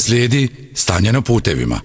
Slijedi stanje na putevima.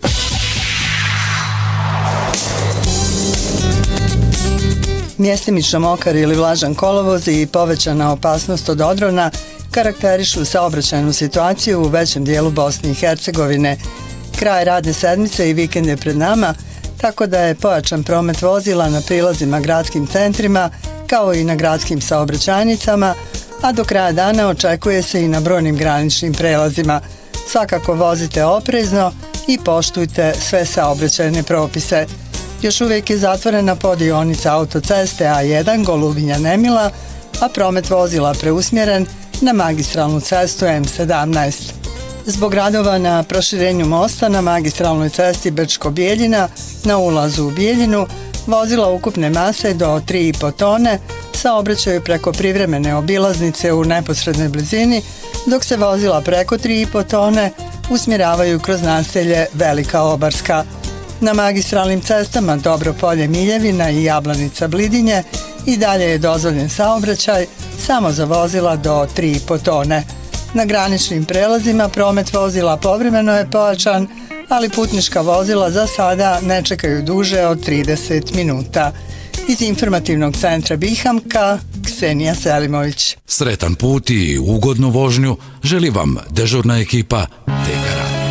Mjestimično mokar ili vlažan kolovoz i povećana opasnost od odrona karakterišu saobraćajnu situaciju u većem dijelu Bosne i Hercegovine. Kraj radne sedmice i vikend je pred nama, tako da je pojačan promet vozila na prilazima gradskim centrima, kao i na gradskim saobraćajnicama, a do kraja dana očekuje se i na brojnim graničnim prelazima. Svakako vozite oprezno i poštujte sve saobraćajne propise. Još uvijek je zatvorena podionica autoceste A1 Golubinja-Nemila, a promet vozila preusmjeren na magistralnu cestu M17. Zbog radova na proširenju mosta na magistralnoj cesti Brčko-Bijeljina na ulazu u Bijeljinu, vozila ukupne mase do 3,5 tone saobraćaju preko privremene obilaznice u neposrednoj blizini, dok se vozila preko 3,5 tone usmjeravaju kroz naselje Velika Obarska. Na magistralnim cestama Dobropolje-Miljevina i Jablanica-Blidinje i dalje je dozvoljen saobraćaj samo za vozila do 3,5 tone. Na graničnim prelazima promet vozila povremeno je pojačan, ali putnička vozila za sada ne čekaju duže od 30 minuta. Iz informativnog centra Bihamka, Ksenija Selimović. Sretan put i ugodnu vožnju želi vam dežurna ekipa TK.